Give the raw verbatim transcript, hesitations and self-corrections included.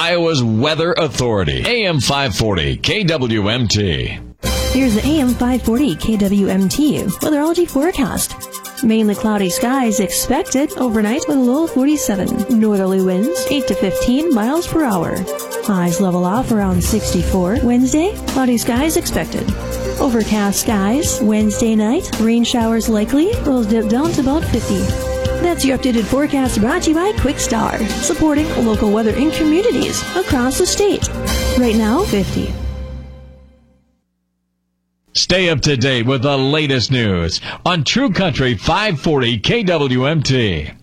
Iowa's Weather Authority. A M five forty K W M T. Here's the A M five forty K W M T weatherology forecast. Mainly cloudy skies expected overnight with a low of forty-seven. Northerly winds eight to fifteen miles per hour. Highs level off around sixty-four. Wednesday, cloudy skies expected. Overcast skies. Wednesday night, rain showers likely. Will dip down to about fifty. That's your updated forecast brought to you by Quickstar, supporting local weather in communities across the state. Right now, fifty. Stay up to date with the latest news on True Country five forty K W M T.